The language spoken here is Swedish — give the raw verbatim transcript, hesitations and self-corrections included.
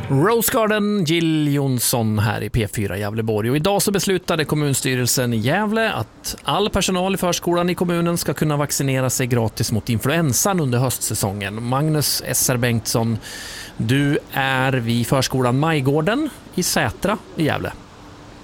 Rose Garden, Jill Johnson här i P fyra Gävleborg. Och idag så beslutade kommunstyrelsen i Gävle att all personal i förskolan i kommunen ska kunna vaccinera sig gratis mot influensan under höstsäsongen. Magnus S R Bengtsson, du är vid förskolan Majgården i Sätra i Gävle.